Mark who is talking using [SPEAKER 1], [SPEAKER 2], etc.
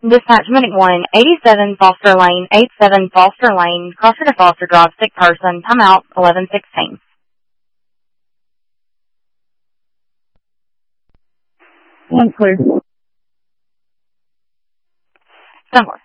[SPEAKER 1] Dispatch Medic 1, 87 Foster Lane, 87 Foster Lane, Crossing to Foster Drive, sick person, time out, 11:16.
[SPEAKER 2] Clear.
[SPEAKER 1] Somewhere.